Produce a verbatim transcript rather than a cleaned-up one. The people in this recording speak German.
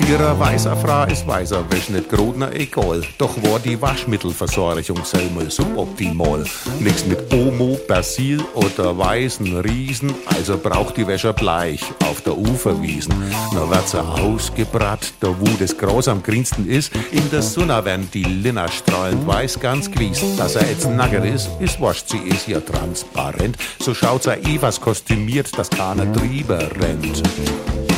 ihrer weißer Frau ist weißer Wäsch nicht grad egal. Doch war die Waschmittelversorgung selber suboptimal. Nix mit Omo, Persil oder weißen Riesen, also braucht die Wäsche Bleich auf der Uferwiesen. Na wird sie ausgebrannt, da wo das Gras am grünsten ist. In der Sonne werden die Linner strahlend weiß, ganz gewiss. Dass er jetzt nackert ist, ist wascht sie ist ja transparent. So schaut sie Evas kostümiert, dass keiner drüber rennt.